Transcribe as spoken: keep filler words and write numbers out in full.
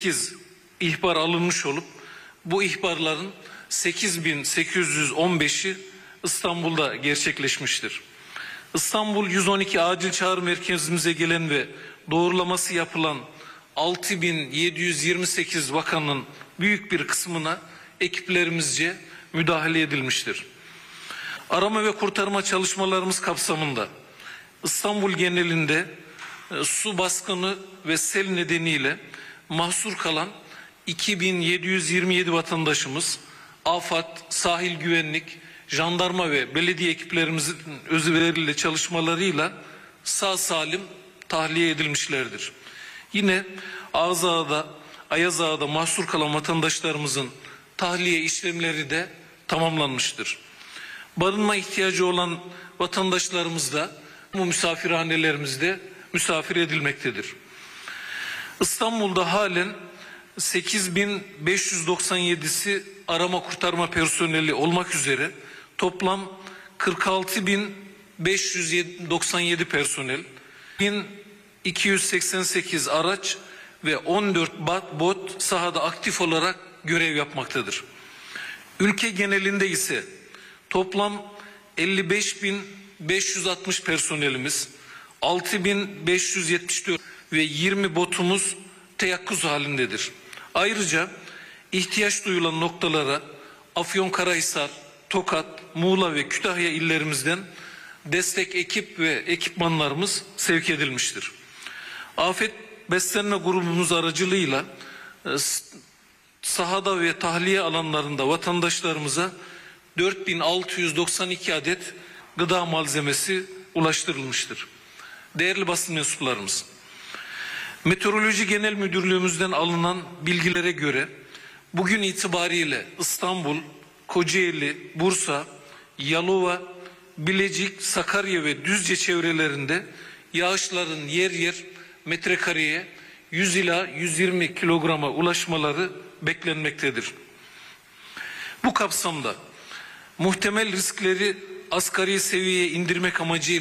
sekiz ihbar alınmış olup bu ihbarların sekiz bin sekiz yüz on beşi İstanbul'da gerçekleşmiştir. İstanbul yüz on iki acil çağrı merkezimize gelen ve doğrulaması yapılan altı bin yedi yüz yirmi sekiz vakanın büyük bir kısmına ekiplerimizce müdahale edilmiştir. Arama ve kurtarma çalışmalarımız kapsamında İstanbul genelinde e, su baskını ve sel nedeniyle mahsur kalan iki bin yedi yüz yirmi yedi vatandaşımız AFAD, sahil güvenlik, jandarma ve belediye ekiplerimizin özveriyle çalışmalarıyla sağ salim tahliye edilmişlerdir. Yine Ağzağa'da, Ayazağa'da mahsur kalan vatandaşlarımızın tahliye işlemleri de tamamlanmıştır. Barınma ihtiyacı olan vatandaşlarımız da bu misafirhanelerimizde misafir edilmektedir. İstanbul'da halen sekiz bin beş yüz doksan yedisi arama kurtarma personeli olmak üzere toplam kırk altı bin beş yüz doksan yedi personel, bin iki yüz seksen sekiz araç ve on dört bot sahada aktif olarak görev yapmaktadır. Ülke genelinde ise toplam elli beş bin beş yüz altmış personelimiz, altı bin beş yüz yetmiş dört ve yirmi botumuz teyakkuz halindedir. Ayrıca ihtiyaç duyulan noktalara Afyonkarahisar, Tokat, Muğla ve Kütahya illerimizden destek ekip ve ekipmanlarımız sevk edilmiştir. Afet beslenme grubumuz aracılığıyla sahada ve tahliye alanlarında vatandaşlarımıza dört bin altı yüz doksan iki adet gıda malzemesi ulaştırılmıştır. Değerli basın mensuplarımız, Meteoroloji Genel Müdürlüğümüzden alınan bilgilere göre bugün itibariyle İstanbul, Kocaeli, Bursa, Yalova, Bilecik, Sakarya ve Düzce çevrelerinde yağışların yer yer metrekareye yüz ila yüz yirmi kilograma ulaşmaları beklenmektedir. Bu kapsamda muhtemel riskleri asgari seviyeye indirmek amacıyla